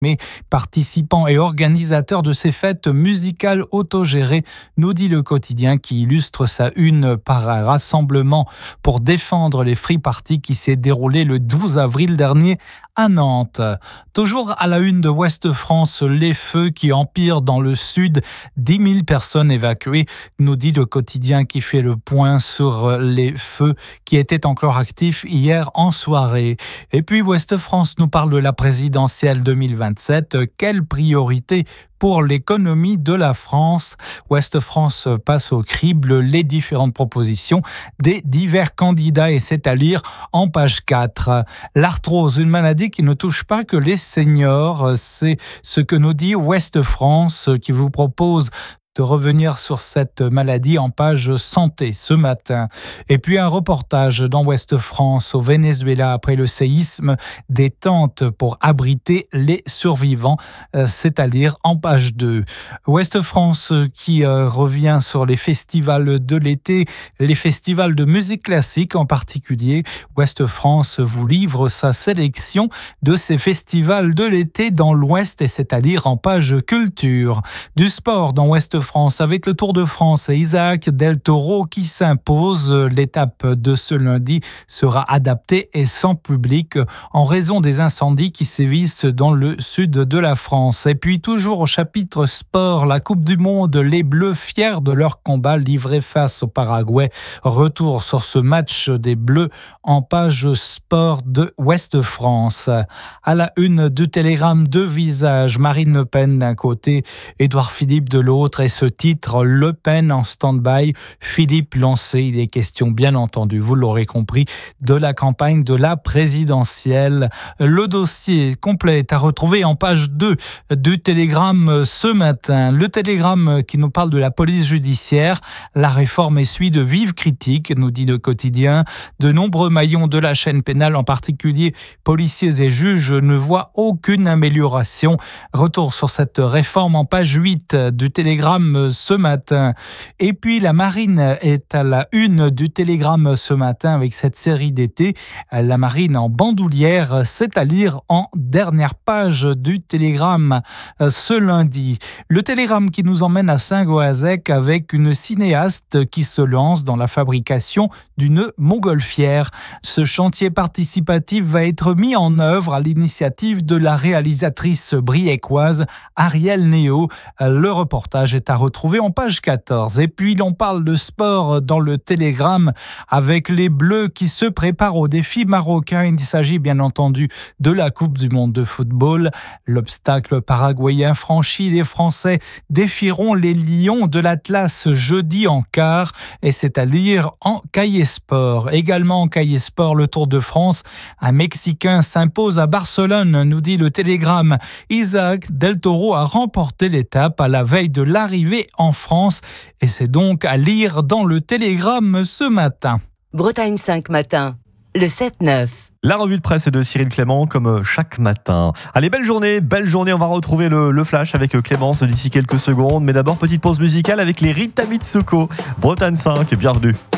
participants et organisateurs de ces fêtes musicales autogérées, nous dit le quotidien qui illustre sa une par un rassemblement pour défendre les free parties qui s'est déroulé le 12 avril dernier à Nantes. Toujours à la une de Ouest France, les feux qui empirent dans le sud, 10 000 personnes évacuées, nous dit le quotidien qui fait le point sur les feux qui étaient encore actifs hier en soirée. Et puis Ouest France nous parle de la présidentielle 2027. Quelle priorité pour l'économie de la France? Ouest France passe au crible les différentes propositions des divers candidats et c'est à lire en page 4. L'arthrose, une maladie qui ne touche pas que les seniors, c'est ce que nous dit Ouest France qui vous propose de revenir sur cette maladie en page santé ce matin. Et puis un reportage dans Ouest France au Venezuela après le séisme, des tentes pour abriter les survivants, c'est-à-dire en page 2. Ouest France qui revient sur les festivals de l'été, les festivals de musique classique en particulier. Ouest France vous livre sa sélection de ces festivals de l'été dans l'Ouest et c'est-à-dire en page culture. Du sport dans Ouest France avec le Tour de France et Isaac Del Toro qui s'impose. L'étape de ce lundi sera adaptée et sans public en raison des incendies qui sévissent dans le sud de la France. Et puis toujours au chapitre sport, la Coupe du Monde, les Bleus fiers de leur combat livré face au Paraguay. Retour sur ce match des Bleus en page sport de Ouest France. À la une du Télégramme, deux visages, Marine Le Pen d'un côté, Édouard Philippe de l'autre et ce titre, Le Pen en stand-by, Philippe lancé. Il est question, bien entendu, vous l'aurez compris, de la campagne de la présidentielle. Le dossier complet est à retrouver en page 2 du Télégramme ce matin. Le Télégramme qui nous parle de la police judiciaire. La réforme essuie de vives critiques, nous dit le quotidien. De nombreux maillons de la chaîne pénale, en particulier policiers et juges, ne voient aucune amélioration. Retour sur cette réforme en page 8 du Télégramme ce matin. Et puis la marine est à la une du Télégramme ce matin avec cette série d'été. La marine en bandoulière, c'est à lire en dernière page du Télégramme ce lundi. Le Télégramme qui nous emmène à Saint-Goazec avec une cinéaste qui se lance dans la fabrication d'une montgolfière. Ce chantier participatif va être mis en œuvre à l'initiative de la réalisatrice briécoise Ariel Néo. Le reportage est à retrouver en page 14. Et puis l'on parle de sport dans le Télégramme avec les Bleus qui se préparent au défi marocain. Il s'agit bien entendu de la Coupe du Monde de football. L'obstacle paraguayen franchi, les Français défieront les Lions de l'Atlas jeudi en quart et c'est à lire en cahier sport. Également en cahier sport, le Tour de France. Un Mexicain s'impose à Barcelone, nous dit le Télégramme. Isaac Del Toro a remporté l'étape à la veille de l'arrivée en France et c'est donc à lire dans le Télégramme ce matin. Bretagne 5 matin, le 7-9. La revue de presse de Cyril Clément comme chaque matin. Allez, belle journée, on va retrouver le flash avec Clémence d'ici quelques secondes. Mais d'abord, petite pause musicale avec les Rita Mitsuko. Bretagne 5, bienvenue.